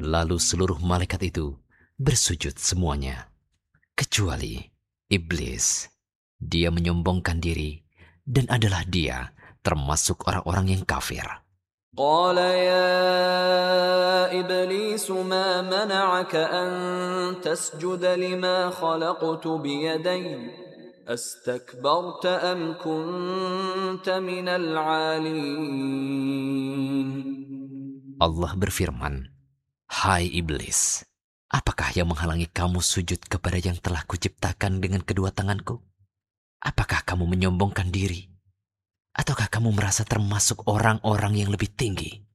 Lalu seluruh malaikat itu bersujud semuanya, kecuali iblis. Dia menyombongkan diri dan adalah dia termasuk orang-orang yang kafir. قال يا إبليس ما منعك أن تسجد لما خلقت بيدي أستكبرت أم كنت من العالين. Allah berfirman, "Hai iblis, apakah yang menghalangi kamu sujud kepada yang telah kuciptakan dengan kedua tanganku? Apakah kamu menyombongkan diri? Ataukah kamu merasa termasuk orang-orang yang lebih tinggi?"